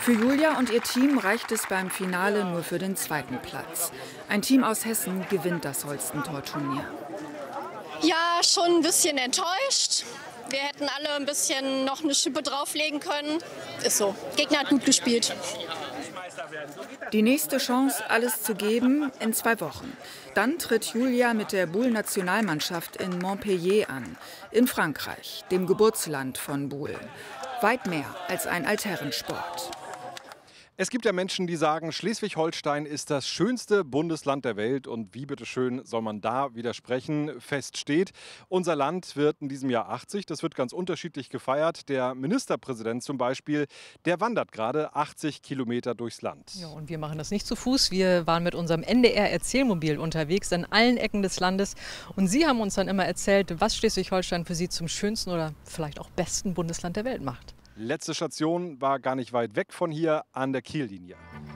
Für Julia und ihr Team reicht es beim Finale nur für den 2. Platz. Ein Team aus Hessen gewinnt das Holstentor-Turnier. Ja, schon ein bisschen enttäuscht. Wir hätten alle ein bisschen noch eine Schippe drauflegen können. Ist so. Gegner hat gut gespielt. Die nächste Chance, alles zu geben, in 2 Wochen. Dann tritt Julia mit der Boule-Nationalmannschaft in Montpellier an, in Frankreich, dem Geburtsland von Boule. Weit mehr als ein Altherrensport. Es gibt ja Menschen, die sagen, Schleswig-Holstein ist das schönste Bundesland der Welt. Und wie bitteschön soll man da widersprechen? Fest steht, unser Land wird in diesem Jahr 80. Das wird ganz unterschiedlich gefeiert. Der Ministerpräsident zum Beispiel, der wandert gerade 80 Kilometer durchs Land. Ja, und wir machen das nicht zu Fuß. Wir waren mit unserem NDR-Erzählmobil unterwegs an allen Ecken des Landes. Und Sie haben uns dann immer erzählt, was Schleswig-Holstein für Sie zum schönsten oder vielleicht auch besten Bundesland der Welt macht. Letzte Station war gar nicht weit weg von hier an der Kiellinie.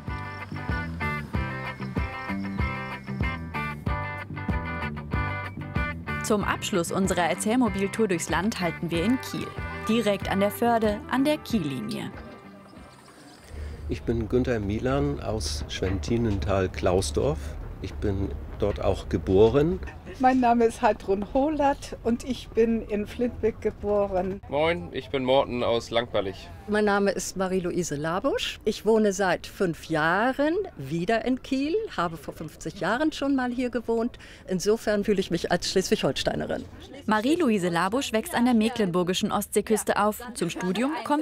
Zum Abschluss unserer Erzählmobiltour durchs Land halten wir in Kiel. Direkt an der Förde, an der Kiellinie. Ich bin Günther Milan aus Schwentinental-Klausdorf. Ich bin dort auch geboren. Mein Name ist Heidrun Hohlert und ich bin in Flintwig geboren. Moin, ich bin Morten aus Langweilig. Mein Name ist Marie-Louise Labusch. Ich wohne seit 5 Jahren wieder in Kiel, habe vor 50 Jahren schon mal hier gewohnt. Insofern fühle ich mich als Schleswig-Holsteinerin. Marie-Louise Labusch wächst an der mecklenburgischen Ostseeküste auf. Zum Studium kommt